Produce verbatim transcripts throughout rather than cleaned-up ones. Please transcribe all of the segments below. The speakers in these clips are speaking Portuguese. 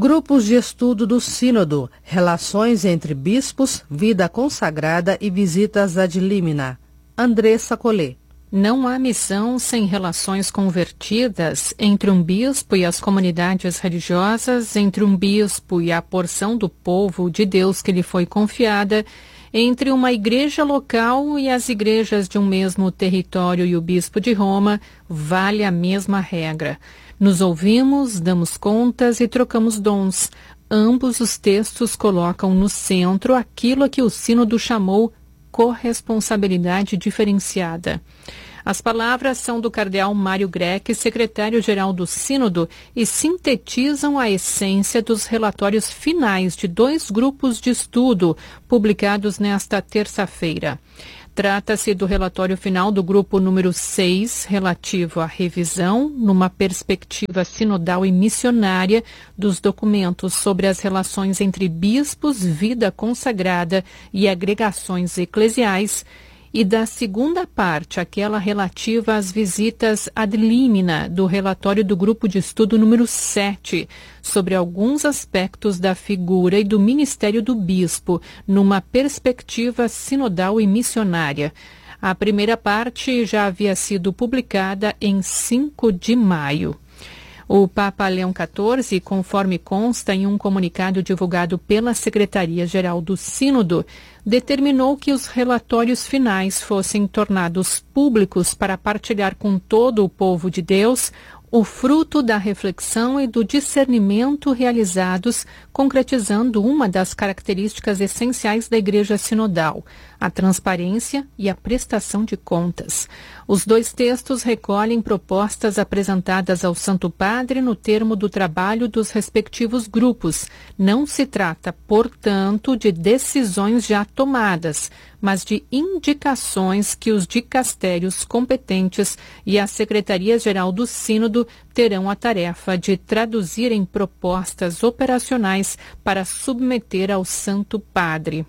Grupos de estudo do Sínodo, relações entre bispos, vida consagrada e visitas ad limina. Andressa Collet. Não há missão sem relações convertidas entre um bispo e as comunidades religiosas, entre um bispo e a porção do povo de Deus que lhe foi confiada, entre uma igreja local e as igrejas de um mesmo território e o bispo de Roma, vale a mesma regra. Nos ouvimos, damos contas e trocamos dons. Ambos os textos colocam no centro aquilo a que o Sínodo chamou corresponsabilidade diferenciada. As palavras são do cardeal Mário Grech, secretário-geral do Sínodo, e sintetizam a essência dos relatórios finais de dois grupos de estudo publicados nesta terça-feira. Trata-se do relatório final do grupo número seis, relativo à revisão, numa perspectiva sinodal e missionária, dos documentos sobre as relações entre bispos, vida consagrada e agregações eclesiais, e da segunda parte, aquela relativa às visitas ad limina, do relatório do grupo de estudo número sete, sobre alguns aspectos da figura e do ministério do bispo, numa perspectiva sinodal e missionária. A primeira parte já havia sido publicada em cinco de maio. O Papa Leão quatorze, conforme consta em um comunicado divulgado pela Secretaria-Geral do Sínodo, determinou que os relatórios finais fossem tornados públicos para partilhar com todo o povo de Deus o fruto da reflexão e do discernimento realizados, concretizando uma das características essenciais da Igreja Sinodal, a transparência e a prestação de contas. Os dois textos recolhem propostas apresentadas ao Santo Padre no termo do trabalho dos respectivos grupos. Não se trata, portanto, de decisões já tomadas, mas de indicações que os dicastérios competentes e a Secretaria-Geral do Sínodo terão a tarefa de traduzir em propostas operacionais para submeter ao Santo Padre.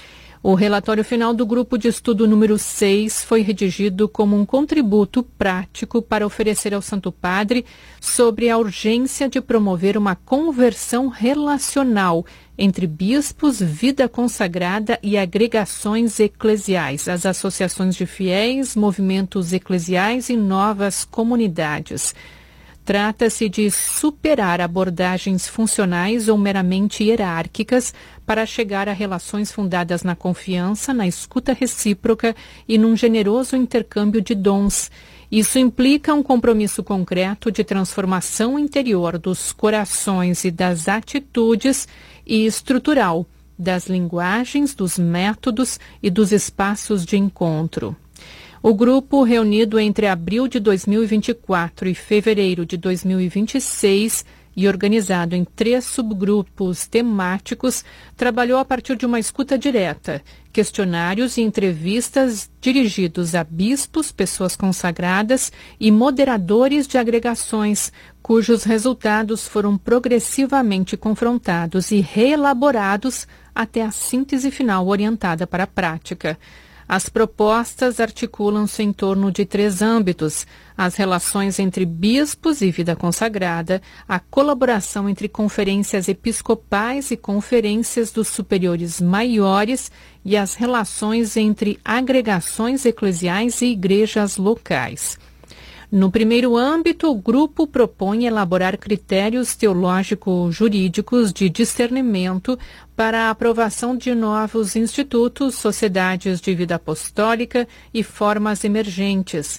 O relatório final do grupo de estudo número seis foi redigido como um contributo prático para oferecer ao Santo Padre sobre a urgência de promover uma conversão relacional entre bispos, vida consagrada e agregações eclesiais, as associações de fiéis, movimentos eclesiais e novas comunidades. Trata-se de superar abordagens funcionais ou meramente hierárquicas para chegar a relações fundadas na confiança, na escuta recíproca e num generoso intercâmbio de dons. Isso implica um compromisso concreto de transformação interior dos corações e das atitudes e estrutural das linguagens, dos métodos e dos espaços de encontro. O grupo, reunido entre abril de dois mil e vinte e quatro e fevereiro de dois mil e vinte e seis e organizado em três subgrupos temáticos, trabalhou a partir de uma escuta direta, questionários e entrevistas dirigidos a bispos, pessoas consagradas e moderadores de agregações, cujos resultados foram progressivamente confrontados e reelaborados até a síntese final orientada para a prática. As propostas articulam-se em torno de três âmbitos: as relações entre bispos e vida consagrada, a colaboração entre conferências episcopais e conferências dos superiores maiores e as relações entre agregações eclesiais e igrejas locais. No primeiro âmbito, o grupo propõe elaborar critérios teológico-jurídicos de discernimento para a aprovação de novos institutos, sociedades de vida apostólica e formas emergentes.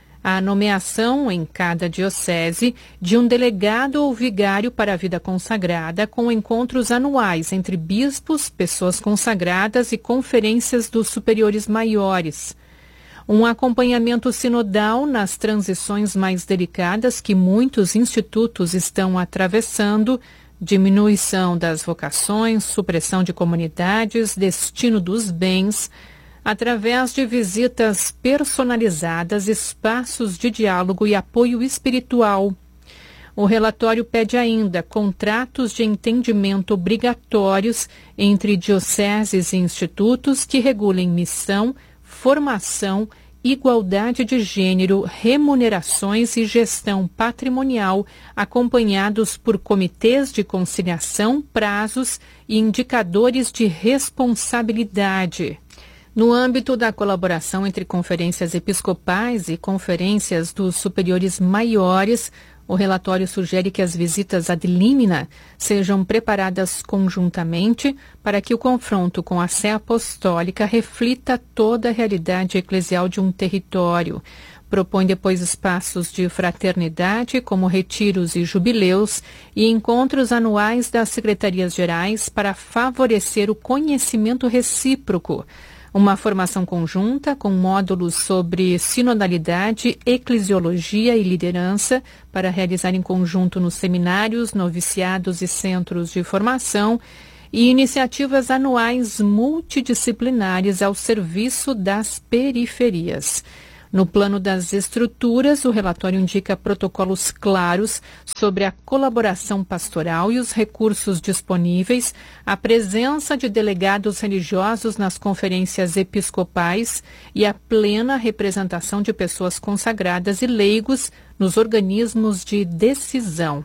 A nomeação, em cada diocese, de um delegado ou vigário para a vida consagrada, com encontros anuais entre bispos, pessoas consagradas e conferências dos superiores maiores. Um acompanhamento sinodal nas transições mais delicadas que muitos institutos estão atravessando, diminuição das vocações, supressão de comunidades, destino dos bens, através de visitas personalizadas, espaços de diálogo e apoio espiritual. O relatório pede ainda contratos de entendimento obrigatórios entre dioceses e institutos que regulem missão, formação igualdade de gênero, remunerações e gestão patrimonial, acompanhados por comitês de conciliação, prazos e indicadores de responsabilidade. No âmbito da colaboração entre conferências episcopais e conferências dos superiores maiores, o relatório sugere que as visitas ad limina sejam preparadas conjuntamente para que o confronto com a Sé Apostólica reflita toda a realidade eclesial de um território. Propõe depois espaços de fraternidade, como retiros e jubileus, e encontros anuais das secretarias-gerais para favorecer o conhecimento recíproco. Uma formação conjunta com módulos sobre sinodalidade, eclesiologia e liderança para realizar em conjunto nos seminários, noviciados e centros de formação e iniciativas anuais multidisciplinares ao serviço das periferias. No plano das estruturas, o relatório indica protocolos claros sobre a colaboração pastoral e os recursos disponíveis, a presença de delegados religiosos nas conferências episcopais e a plena representação de pessoas consagradas e leigos nos organismos de decisão.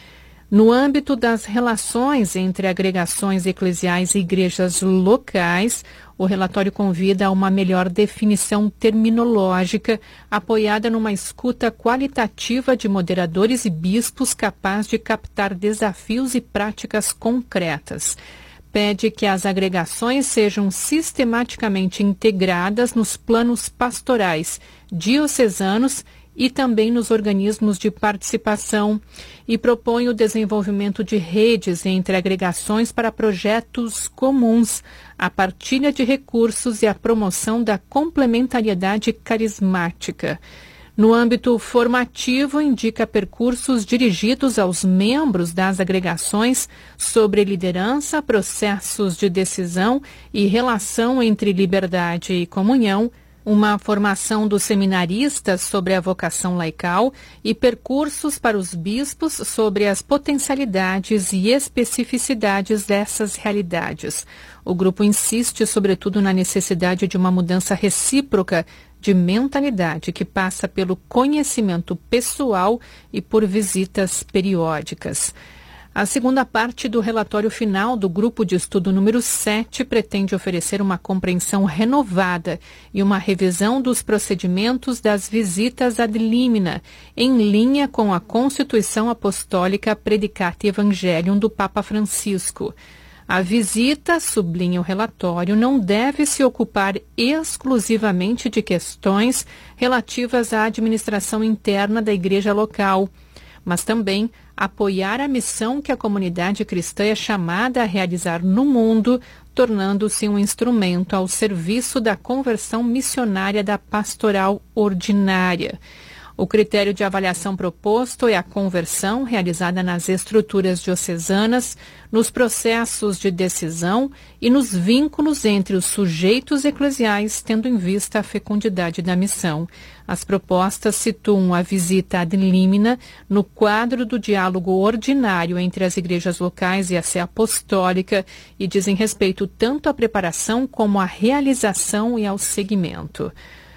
No âmbito das relações entre agregações eclesiais e igrejas locais, o relatório convida a uma melhor definição terminológica, apoiada numa escuta qualitativa de moderadores e bispos capaz de captar desafios e práticas concretas. Pede que as agregações sejam sistematicamente integradas nos planos pastorais diocesanos e também nos organismos de participação, e propõe o desenvolvimento de redes entre agregações para projetos comuns, a partilha de recursos e a promoção da complementariedade carismática. No âmbito formativo, indica percursos dirigidos aos membros das agregações sobre liderança, processos de decisão e relação entre liberdade e comunhão, uma formação dos seminaristas sobre a vocação laical e percursos para os bispos sobre as potencialidades e especificidades dessas realidades. O grupo insiste, sobretudo, na necessidade de uma mudança recíproca de mentalidade que passa pelo conhecimento pessoal e por visitas periódicas. A segunda parte do relatório final do grupo de estudo número sete pretende oferecer uma compreensão renovada e uma revisão dos procedimentos das visitas ad limina, em linha com a Constituição Apostólica Predicate Evangelium do Papa Francisco. A visita, sublinha o relatório, não deve se ocupar exclusivamente de questões relativas à administração interna da igreja local, mas também apoiar a missão que a comunidade cristã é chamada a realizar no mundo, tornando-se um instrumento ao serviço da conversão missionária da pastoral ordinária. O critério de avaliação proposto é a conversão realizada nas estruturas diocesanas, nos processos de decisão e nos vínculos entre os sujeitos eclesiais, tendo em vista a fecundidade da missão. As propostas situam a visita ad limina no quadro do diálogo ordinário entre as igrejas locais e a Sé Apostólica e dizem respeito tanto à preparação como à realização e ao seguimento.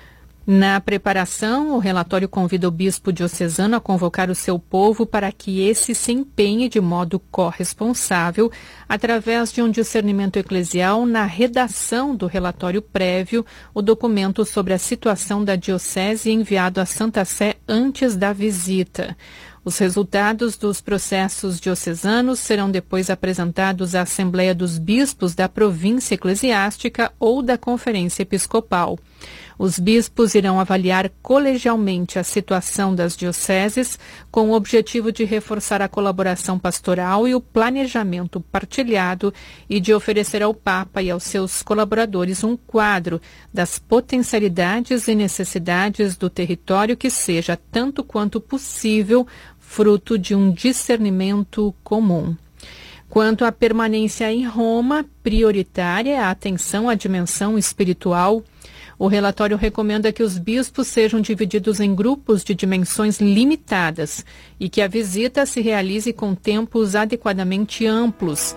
Na preparação, o relatório convida o bispo diocesano a convocar o seu povo para que esse se empenhe de modo corresponsável, através de um discernimento eclesial, na redação do relatório prévio, o documento sobre a situação da diocese enviado à Santa Sé antes da visita. Os resultados dos processos diocesanos serão depois apresentados à Assembleia dos Bispos da província eclesiástica ou da Conferência Episcopal. Os bispos irão avaliar colegialmente a situação das dioceses com o objetivo de reforçar a colaboração pastoral e o planejamento partilhado e de oferecer ao Papa e aos seus colaboradores um quadro das potencialidades e necessidades do território que seja, tanto quanto possível, fruto de um discernimento comum. Quanto à permanência em Roma, prioritária é a atenção à dimensão espiritual. O relatório recomenda que os bispos sejam divididos em grupos de dimensões limitadas e que a visita se realize com tempos adequadamente amplos.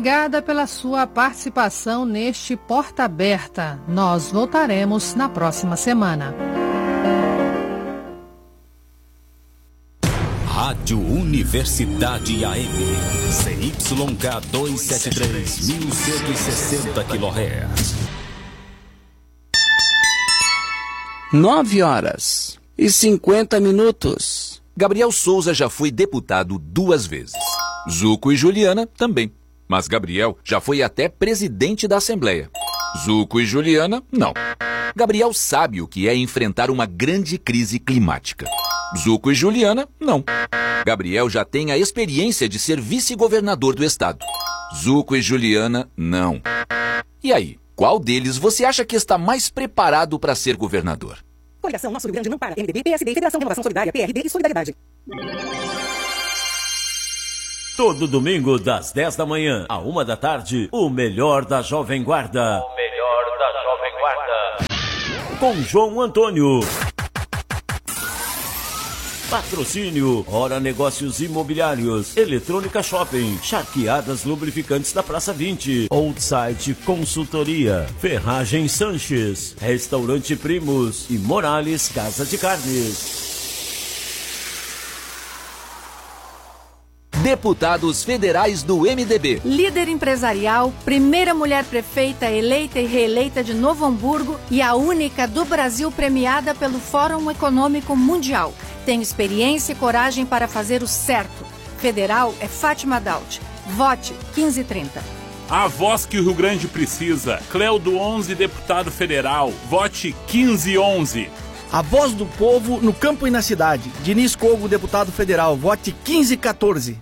Obrigada pela sua participação neste Porta Aberta. Nós voltaremos na próxima semana. Rádio Universidade A M, C Y K duzentos e setenta e três, mil cento e sessenta quilohertz. Nove horas e cinquenta minutos. Gabriel Souza já foi deputado duas vezes. Zuco e Juliana também. Mas Gabriel já foi até presidente da Assembleia. Zuco e Juliana, não. Gabriel sabe o que é enfrentar uma grande crise climática. Zuco e Juliana, não. Gabriel já tem a experiência de ser vice-governador do estado. Zuco e Juliana, não. E aí, qual deles você acha que está mais preparado para ser governador? Coligação Nosso Rio Grande não para. M D B, P S D, Federação Renovação Solidária, P R D e Solidariedade. Todo domingo, das dez da manhã à uma da tarde, o melhor da Jovem Guarda. O melhor da Jovem Guarda. Com João Antônio. Patrocínio, Hora Negócios Imobiliários, Eletrônica Shopping, Charqueadas Lubrificantes da Praça vinte, Outside Consultoria, Ferragem Sanches, Restaurante Primos e Morales Casa de Carnes. Deputados federais do M D B. Líder empresarial, primeira mulher prefeita eleita e reeleita de Novo Hamburgo e a única do Brasil premiada pelo Fórum Econômico Mundial. Tem experiência e coragem para fazer o certo. Federal é Fátima Daut. Vote quinze trinta. A voz que o Rio Grande precisa. Cleudo onze, deputado federal. Vote quinze onze. A voz do povo no campo e na cidade. Diniz Cogo, deputado federal. Vote quinze quatorze.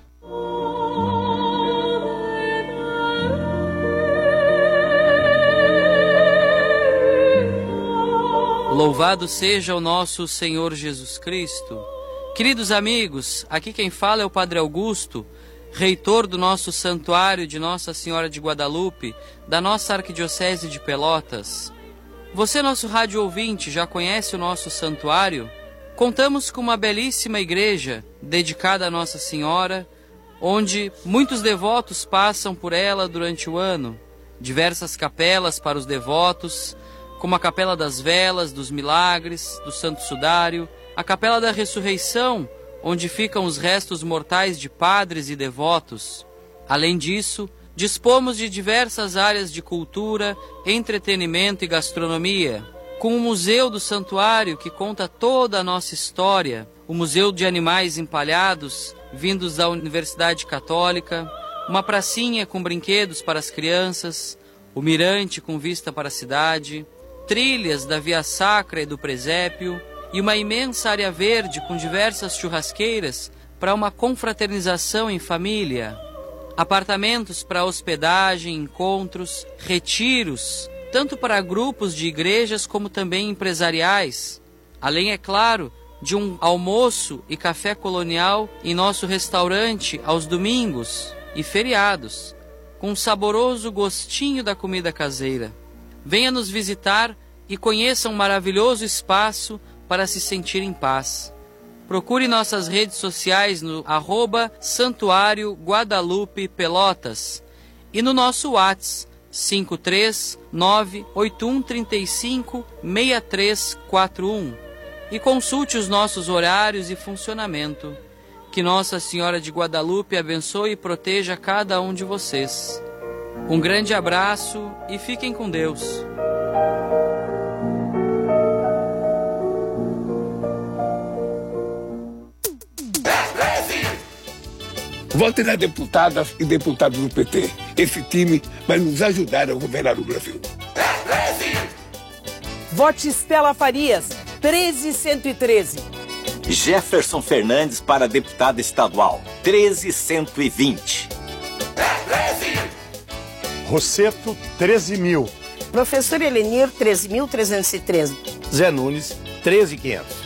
Louvado seja o nosso Senhor Jesus Cristo. Queridos amigos, aqui quem fala é o Padre Augusto, reitor do nosso santuário de Nossa Senhora de Guadalupe, da nossa Arquidiocese de Pelotas. Você, nosso rádio ouvinte, já conhece o nosso santuário? Contamos com uma belíssima igreja dedicada a Nossa Senhora, onde muitos devotos passam por ela durante o ano. Diversas capelas para os devotos, como a Capela das Velas, dos Milagres, do Santo Sudário, a Capela da Ressurreição, onde ficam os restos mortais de padres e devotos. Além disso, dispomos de diversas áreas de cultura, entretenimento e gastronomia, com o Museu do Santuário, que conta toda a nossa história, o Museu de Animais Empalhados, vindos da Universidade Católica, uma pracinha com brinquedos para as crianças, o mirante com vista para a cidade, trilhas da Via Sacra e do Presépio e uma imensa área verde com diversas churrasqueiras para uma confraternização em família, apartamentos para hospedagem, encontros, retiros, tanto para grupos de igrejas como também empresariais, além, é claro, de um almoço e café colonial em nosso restaurante aos domingos e feriados, com um saboroso gostinho da comida caseira. Venha nos visitar e conheça um maravilhoso espaço para se sentir em paz. Procure nossas redes sociais no arroba Santuário Guadalupe Pelotas e no nosso WhatsApp cinco três nove oito um três cinco seis três quatro um e consulte os nossos horários e funcionamento. Que Nossa Senhora de Guadalupe abençoe e proteja cada um de vocês. Um grande abraço e fiquem com Deus. Vote nas deputadas e deputados do P T. Esse time vai nos ajudar a governar o Brasil. Vote Estela Farias, treze cento e treze. Jefferson Fernandes para deputado estadual, treze cento e vinte. Rosseto, treze mil. Professor Elenir, treze mil trezentos e treze. Zé Nunes, treze mil e quinhentos.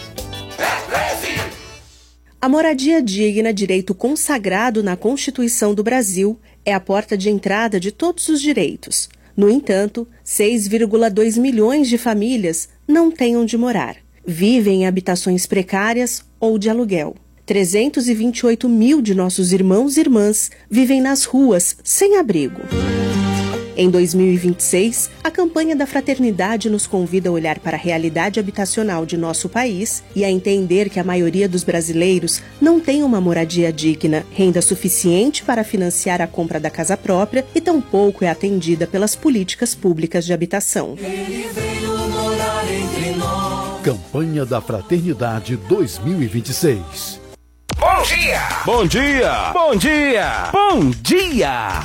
A moradia digna, direito consagrado na Constituição do Brasil, é a porta de entrada de todos os direitos. No entanto, seis vírgula dois milhões de famílias não têm onde morar. Vivem em habitações precárias ou de aluguel. trezentos e vinte e oito mil de nossos irmãos e irmãs vivem nas ruas, sem abrigo. Em dois mil e vinte e seis, a campanha da Fraternidade nos convida a olhar para a realidade habitacional de nosso país e a entender que a maioria dos brasileiros não tem uma moradia digna, renda suficiente para financiar a compra da casa própria e tampouco é atendida pelas políticas públicas de habitação. Ele veio morar entre nós. Campanha da Fraternidade dois mil e vinte e seis. Bom dia! Bom dia! Bom dia! Bom dia!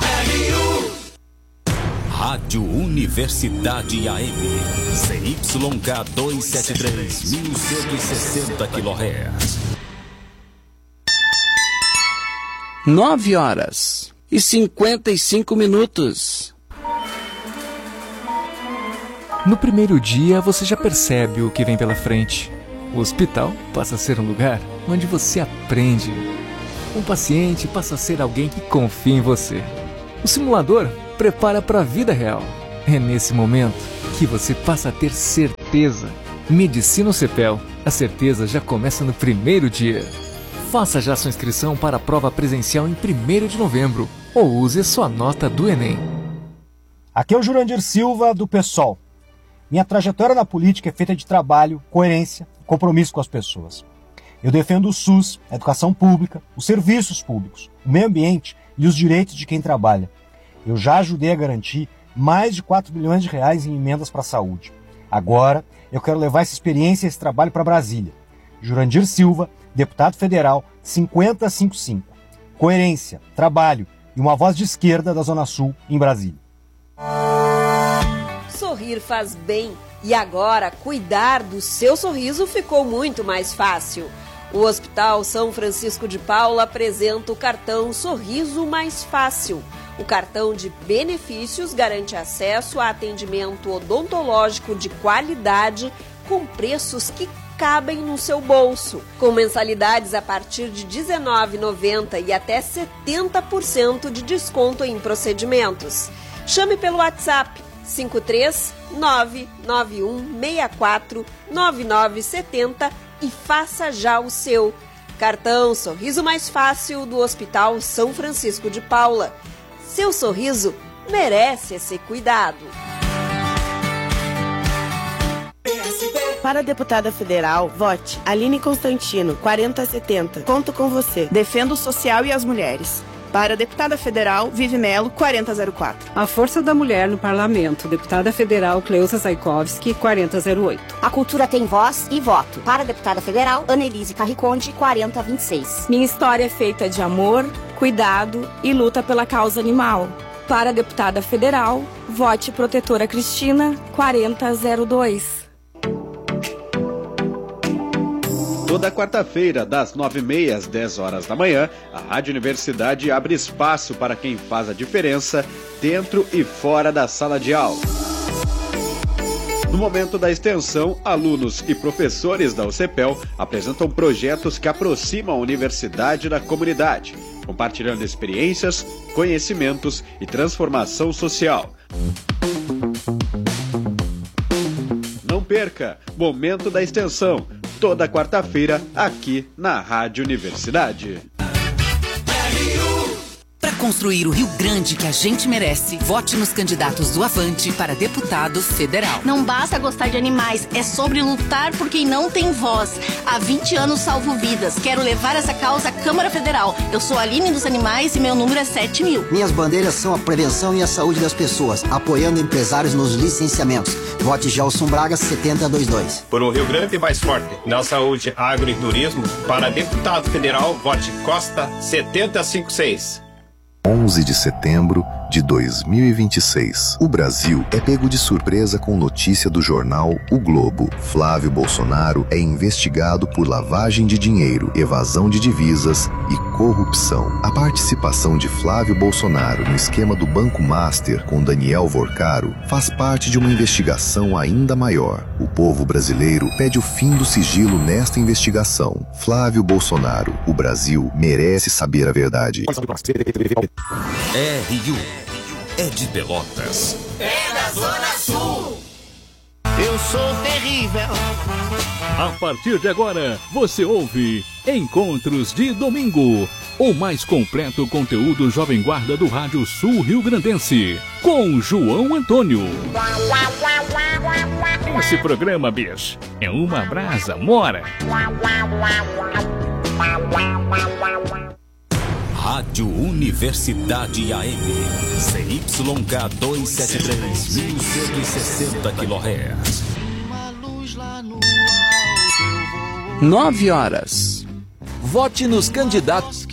Rádio Universidade A M, C Y K duzentos e setenta e três, mil cento e sessenta quilohertz. Nove horas e cinquenta e cinco minutos. No primeiro dia, você já percebe o que vem pela frente. O hospital passa a ser um lugar onde você aprende. Um paciente passa a ser alguém que confia em você. O simulador prepara para a vida real. É nesse momento que você passa a ter certeza. Medicina Cepel. A certeza já começa no primeiro dia. Faça já sua inscrição para a prova presencial em primeiro de novembro ou use sua nota do Enem. Aqui é o Jurandir Silva, do PSOL. Minha trajetória na política é feita de trabalho, coerência e compromisso com as pessoas. Eu defendo o SUS, a educação pública, os serviços públicos, o meio ambiente e os direitos de quem trabalha. Eu já ajudei a garantir mais de quatro bilhões de reais em emendas para a saúde. Agora, eu quero levar essa experiência e esse trabalho para Brasília. Jurandir Silva, deputado federal, cinquenta e cinquenta e cinco. Coerência, trabalho e uma voz de esquerda da Zona Sul em Brasília. Sorrir faz bem e agora cuidar do seu sorriso ficou muito mais fácil. O Hospital São Francisco de Paula apresenta o cartão Sorriso Mais Fácil. O cartão de benefícios garante acesso a atendimento odontológico de qualidade com preços que cabem no seu bolso, com mensalidades a partir de dezenove reais e noventa centavos e até setenta por cento de desconto em procedimentos. Chame pelo WhatsApp cinco três nove nove um seis quatro nove nove sete zero e faça já o seu. Cartão Sorriso Mais Fácil do Hospital São Francisco de Paula. Seu sorriso merece esse cuidado. Para a deputada federal, vote Aline Constantino, quarenta setenta. Conto com você. Defendo o social e as mulheres. Para a deputada federal, Vivi Melo, quarenta zero quatro. A Força da Mulher no Parlamento, deputada federal Cleusa Zaikovski, quarenta zero oito. A cultura tem voz e voto. Para a deputada federal, Annelise Carriconde, quarenta vinte e seis. Minha história é feita de amor, cuidado e luta pela causa animal. Para a deputada federal, vote Protetora Cristina, quarenta zero dois. Toda quarta-feira, das nove e meia às dez horas da manhã, a Rádio Universidade abre espaço para quem faz a diferença dentro e fora da sala de aula. No momento da extensão, alunos e professores da U C P E L apresentam projetos que aproximam a universidade da comunidade, compartilhando experiências, conhecimentos e transformação social. Não perca! Momento da extensão, toda quarta-feira, aqui na Rádio Universidade. Para construir o Rio Grande que a gente merece, vote nos candidatos do Avante para deputado federal. Não basta gostar de animais, é sobre lutar por quem não tem voz. Há vinte anos salvo vidas. Quero levar essa causa à Câmara Federal. Eu sou a Aline dos Animais e meu número é sete mil. Minhas bandeiras são a prevenção e a saúde das pessoas, apoiando empresários nos licenciamentos. Vote Gelson Braga, setenta vinte e dois. Por um Rio Grande mais forte na saúde, agro e turismo, para deputado federal, vote Costa, setenta cinquenta e seis. onze de setembro de dois mil e vinte e seis. O Brasil é pego de surpresa com notícia do jornal O Globo. Flávio Bolsonaro é investigado por lavagem de dinheiro, evasão de divisas e corrupção. A participação de Flávio Bolsonaro no esquema do Banco Master com Daniel Vorcaro faz parte de uma investigação ainda maior. O povo brasileiro pede o fim do sigilo nesta investigação. Flávio Bolsonaro, o Brasil merece saber a verdade. R U é de Pelotas. É da Zona Sul. Eu sou terrível. A partir de agora, você ouve Encontros de Domingo, o mais completo conteúdo Jovem Guarda do Rádio Sul Rio Grandense, com João Antônio. Esse programa, bicho, é uma brasa mora. Rádio Universidade A M, C Y K duzentos e setenta e três, mil cento e sessenta quilohertz. Nove horas. Vote nos candidatos